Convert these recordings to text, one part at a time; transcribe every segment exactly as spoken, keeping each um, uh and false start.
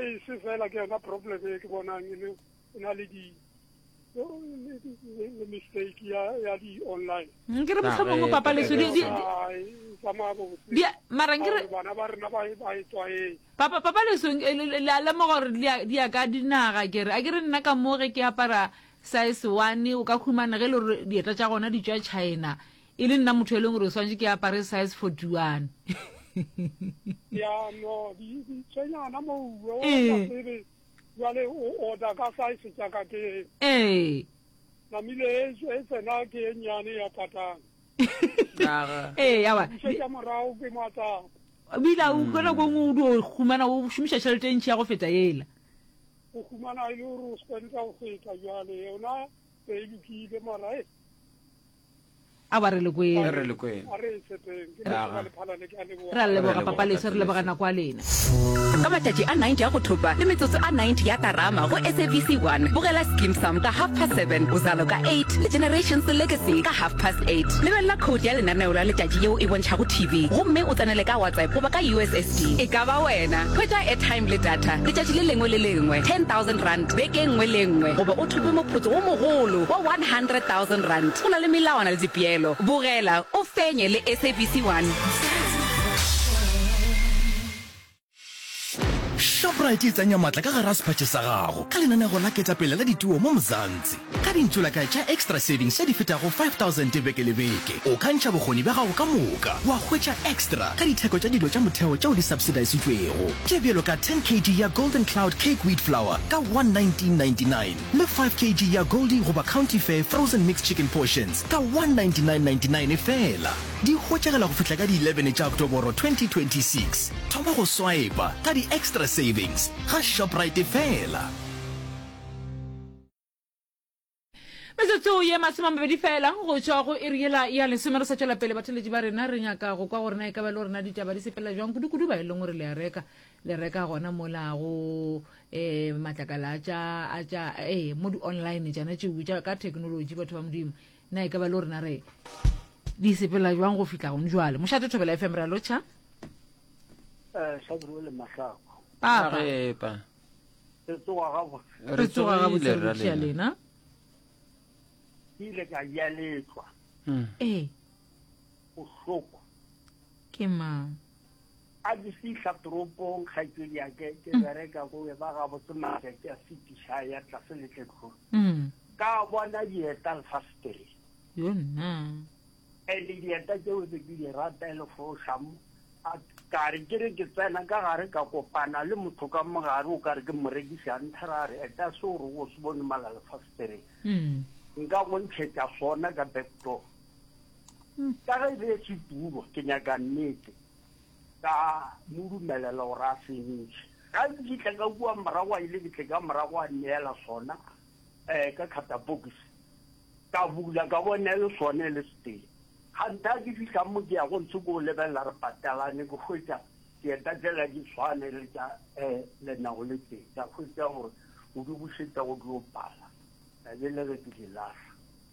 se fela ke yona problem e ke bonang e le ena le di le mistake ya ya di online ngire mohlomong papa le so di di mara ngire bana ba rena ba ba etswa e papa papa le so la la mo gore di ya ka dinaga kere a kere nna ka mo ge ke apara size one o ka khumana ge le dieta tša gona di tšwa China e le nna motho e leng gore o swantse ke apare size forty-one ya no di di tsenya na mo o ka jale o order ka size tša ka ke eh na mile e tsena ke nyane ya patang eh ya wa se ya morao ke mata bila o kona go ngo do khumana o shumisha tšhelete ntši ya go feta yela o khumana ile o ro spenda o feta jale yona e lokile mara e a ba re le kwe re le kwe are seteng ke ba le phala le ke a le bo ra le boga papa le se re le boga na kwa lena ka matšatši a ninety ya go thopa le metsotso a ninety ya tarama go S A B C one bogela Skeem Sam ka half past seven Uzalo ka eight le Generations Legacy ka half past eight lebelela code ya lenaneo la letšatši yeo e bontšhago T V gomme o tsenele ka WhatsApp goba ka U S S D e ka ba wena hwetša airtime le data letšatši le lengwe le lengwe ten thousand rand beke nngwe le nngwe goba o thope moputso o mogolo wa one hundred thousand rand o na le melawana le dipeelo bogela o fenye le S A B C one. Shoprite e tsenya matla ka gara sepatše sa gago ka lenaneo la ketapele la dituo mo Mzansi ka dintšholaka tša extra savings tša di fetago five thousand beke le beke o ka ntšha bokgoni bja gago ka moka wa hwetša extra ka ditheko tša dilo tša motheo tšeo di subsidisitšwego tše bjelo ka ten kilograms ya golden cloud cake wheat flour ka one nineteen ninety-nine le five kilograms ya goldie goba county fair frozen mixed chicken portions ka one ninety-nine ninety-nine fela di hwetšagela go fihla ka di eleven tša Oktoboro twenty twenty-six thoma go swipa ka di extra savings ga Shoprite fela metsotso ye masome a mabedi fela go tšwa go eriela ya lesome re sa tšwela pele batheletši ba rena re nyaka go kwa gore na e ka ba le gore na ditaba di sepela jwang kudu-kudu ba e leng gore le a reka le reka gona mola go um matlakala a tša eh mo di-online tšana tšeo tša ka technology batho ba modimo na e ka ba le gore na re di sepela jwang go fihla gone jwale mošate thobela F M ra lotšha eh sa bro le mahlako papa pa re tsoga gabo re tsoga ga botse lena ile ka ya letwa eh o hloko ke ma a di fihla toropong ga ke ya ke ke bereka go ba ga botse maka ke a fitisha ya tla se le tletlo mm ka bona di eta fastere yona e di eta ke o di di rata le fo sham a ka re ke re ke tsena ka gare ka kopana le motho ka mogare o ka re ke morekisa ntharare eta so ro go se bone malala fastere mm nka bontšhetša sona ka backdoor ka ge be se tulo ke nyaka nnete ka modumelela gore a fenitše ga ditla ka bua morago a ile ke tle ka morago a neela sona um ka catabox ka bula ka bonele sone le seteng ganta ke fitlha mo ke ya go ntse ko lebelela re patalane ke hwetša ke eta tsela di tshwane le tša um lenao le teng ka hwetša gore o di bušetša go dio pala le le re ke dilafa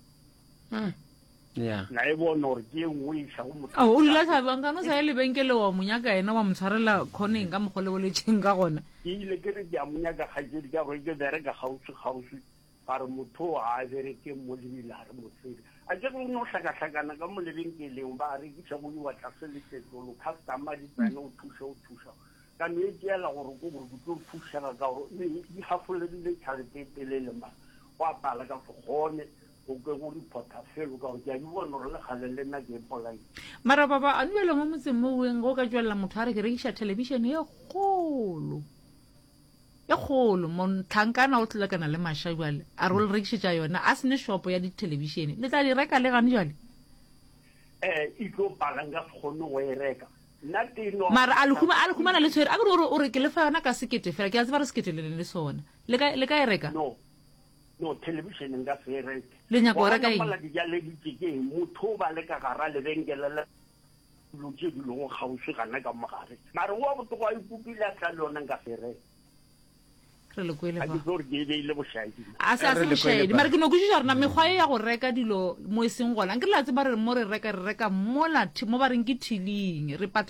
ya na e bona gore ke engwe isa go motho o dula thabang ka no sa le benkele wa monyaka ena wa motshwarela khoneng ka mogole boletšeng ka gona ke ile ke re ke a monyaka kgatsedi ka gore ke bereka gausi gausi ba re motho a bereke mo lebile a re motsedi a ke go no hlakahlakana ka mo lebenkeleng ba rekisa go iwa tlase le tetlolo customer di tsena o thuša o thuša ka no e keela gore ko gore ke tlo thušega ka gore di hafoledile tšhalete telele ma go apala ka fogone go ke go dipota felo ka gore ke a di bona gore le gale le nna ke epolae mara baba a nwele mo motseng mo weng go ka tswelela motho a re ke rekiša televišene e kgolo e kgolo motlhankana o tlelakana le mašwa jwale a re o le rekišetša yona a sene shopo ya ditelebišene le tla di reka le gane jwale um e tlo pala nka se kgone go e reka nna teno mara a lekhumana le tshwere a ke gore o re ke le fa yona ka sekete fela ke a tseba re sekete le le sona le ka e reka no no television nka se reke le nyaka go reka eng mala di ja le ditsekeng motho ba le ka gara le benkele le lo tse di lo gausi gana ka mogare mara wa botho wa ikupile tla lona nka se reke re le kwele a ba di gore ke be ile bošaedi a sa se bošaedi mara ke no go tšwa rena mekgwa ya go reka dilo mo e seng gona nke le a tseba re mo re reka re reka mola mo ba reng ke thiling re